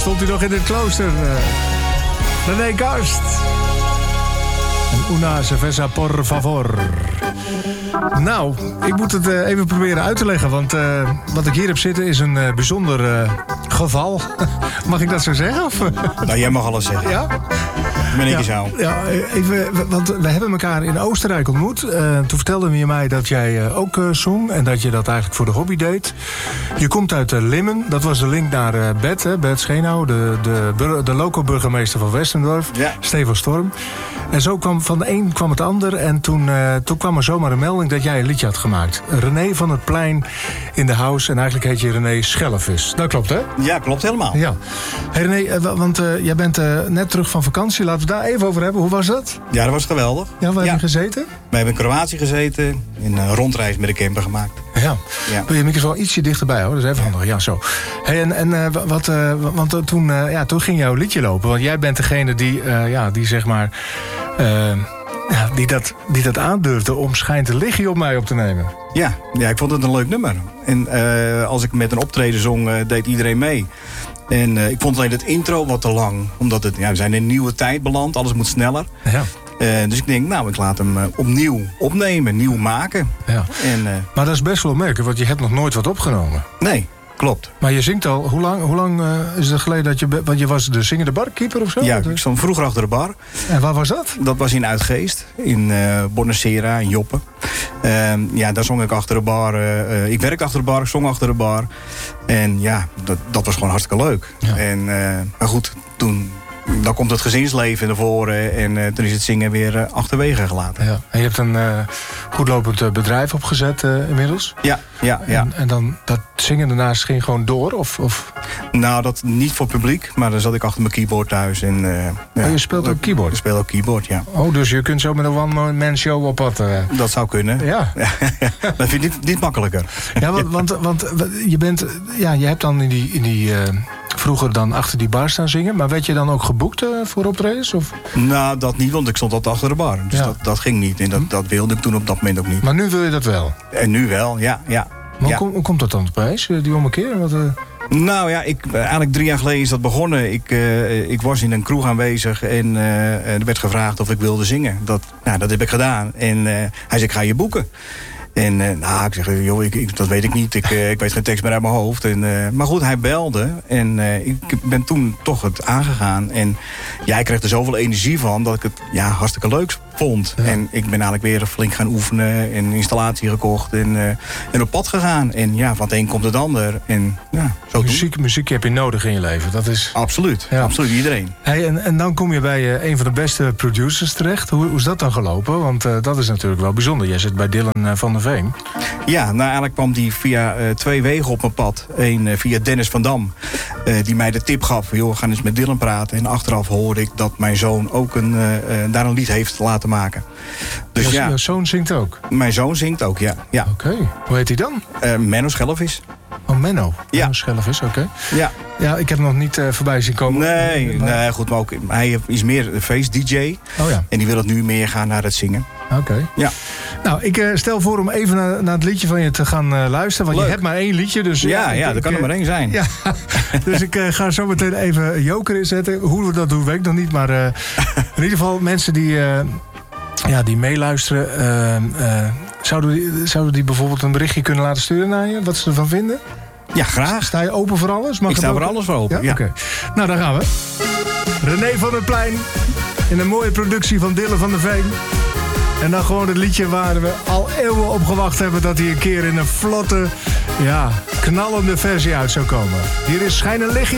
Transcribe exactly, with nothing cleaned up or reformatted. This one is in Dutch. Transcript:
stond hij nog in het klooster. Uh, René Karst. En una cerveza por favor. Nou, ik moet het uh, even proberen uit te leggen. Want uh, wat ik hier heb zitten is een uh, bijzonder uh, geval. Mag ik dat zo zeggen? Of? Nou, jij mag alles zeggen. Ja? Ben ik ja, je zo. Ja, even, want we hebben elkaar in Oostenrijk ontmoet. Uh, toen vertelde je mij dat jij uh, ook uh, zong. En dat je dat eigenlijk voor de hobby deed. Je komt uit uh, Limmen. Dat was de link naar uh, Bert, hè, Bert Schenau. De, de, de loco-burgemeester van Westendorf. Ja. Stefan Storm. En zo kwam van de een kwam het ander. En toen, uh, toen kwam er zomaar een melding dat jij een liedje had gemaakt. René van het Plein in de house. En eigenlijk heet je René Schellevis. Dat klopt, hè? Ja, klopt helemaal. Ja. Hey René, uh, want uh, jij bent uh, net terug van vakantie. Laten we het daar even over hebben. Hoe was dat? Ja, dat was geweldig. Ja, waar ja. heb je gezeten? We hebben in Kroatië gezeten. Een uh, rondreis met de camper gemaakt. Ja. ja. Wil je microfoon ietsje dichterbij houden? Dat is even handig. Ja, zo. Hey, en en uh, wat, uh, want uh, toen, uh, ja, toen ging jouw liedje lopen. Want jij bent degene die, uh, ja, die zeg maar... Uh, ja, die, dat, die dat aandurfde om Schijnt te liggen op mij op te nemen. Ja, ja, ik vond het een leuk nummer. En uh, als ik met een optreden zong, uh, deed iedereen mee. En uh, ik vond alleen het intro wat te lang. Omdat het, ja, we zijn in een nieuwe tijd beland. Alles moet sneller. Ja. Uh, dus ik denk, nou, ik laat hem uh, opnieuw opnemen. Nieuw maken. Ja. En, uh, maar dat is best wel opmerkelijk, want je hebt nog nooit wat opgenomen. Nee, klopt. Maar je zingt al, hoe lang, hoe lang uh, is het geleden dat je... Want je was de zingende barkeeper of zo? Ja, ik stond vroeger achter de bar. En waar was dat? Dat was in Uitgeest. In uh, Bonacera, in Joppen. Uh, ja, daar zong ik achter de bar. Uh, ik werkte achter de bar, ik zong achter de bar. En ja, dat, dat was gewoon hartstikke leuk. Ja. En, uh, maar goed, toen... Dan komt het gezinsleven naar voren en uh, toen is het zingen weer uh, achterwege gelaten. Ja. En je hebt een uh, goedlopend uh, bedrijf opgezet uh, inmiddels? Ja, ja, ja. En, en dan dat zingen daarnaast ging gewoon door? Of, of? Nou, dat niet voor publiek, maar dan zat ik achter mijn keyboard thuis. En, uh, ja. Oh, je speelt ook keyboard? Ik speel ook keyboard, ja. Oh, dus je kunt zo met een one-man show op pad? Uh... Dat zou kunnen. Ja. Dat vind ik niet, niet makkelijker. Ja, want, want, want je bent, ja, je hebt dan in die... In die uh... vroeger dan achter die bar staan zingen. Maar werd je dan ook geboekt uh, voor optredens? Of? Nou, dat niet, want ik stond altijd achter de bar. Dus ja. dat, dat ging niet. En dat, dat wilde ik toen op dat moment ook niet. Maar nu wil je dat wel? En nu wel, ja. ja. Maar ja. Hoe, hoe komt dat dan opeens, die ommekeer? Wat, uh... Nou ja, ik, eigenlijk drie jaar geleden is dat begonnen. Ik, uh, ik was in een kroeg aanwezig en uh, er werd gevraagd of ik wilde zingen. Dat, nou, dat heb ik gedaan. En uh, hij zei, ik ga je boeken. En uh, nou, ik zeg, joh, ik, ik, dat weet ik niet. Ik, uh, ik weet geen tekst meer uit mijn hoofd. En, uh, maar goed, hij belde. En uh, ik ben toen toch het aangegaan. En jij kreeg er zoveel energie van dat ik het ja, hartstikke leuk vond. Ja. En ik ben eigenlijk weer flink gaan oefenen. En een installatie gekocht. En, uh, en op pad gegaan. En ja, van het een komt het ander. En, ja, zo muziek, muziek heb je nodig in je leven. Dat is... Absoluut. Ja. Absoluut, iedereen. Hey, en, en dan kom je bij uh, een van de beste producers terecht. Hoe, hoe is dat dan gelopen? Want uh, dat is natuurlijk wel bijzonder. Jij zit bij Dylan uh, van der Veen. Ja, nou eigenlijk kwam die via uh, twee wegen op mijn pad. Eén uh, via Dennis van Dam. Uh, die mij de tip gaf. Joh, we gaan eens met Dylan praten. En achteraf hoorde ik dat mijn zoon ook een, uh, uh, daar een lied heeft laten maken. Dus Jouw ja. zoon zingt ook? Mijn zoon zingt ook, ja. ja. Oké. Okay. Hoe heet hij dan? Uh, Menno Schellevis. Oh, Menno. Ja. Menno Schellevis, oké. Okay. Ja. Ja, ik heb hem nog niet uh, voorbij zien komen. Nee, maar... nee, goed, maar ook, hij is meer een feest-D J. Oh ja. En die wil het nu meer gaan naar het zingen. Oké. Okay. Ja. Nou, ik uh, stel voor om even naar, naar het liedje van je te gaan uh, luisteren. Want Leuk. Je hebt maar één liedje. Dus, ja, uh, ja, ik, dat kan er maar één zijn. Ja, dus ik uh, ga zo meteen even Joker inzetten. Hoe we dat doen, weet ik nog niet. Maar uh, in ieder geval mensen die, uh, ja, die meeluisteren. Uh, uh, zouden, die, zouden die bijvoorbeeld een berichtje kunnen laten sturen naar je? Wat ze ervan vinden? Ja, graag. Sta je open voor alles? Mag ik sta voor alles voor open, ja. ja? Oké. Okay. Nou, daar gaan we. René van het Plein. In een mooie productie van Dylan van der Veen. En dan gewoon het liedje waar we al eeuwen op gewacht hebben... dat hij een keer in een vlotte, ja, knallende versie uit zou komen. Hier is Schijn een lichtje.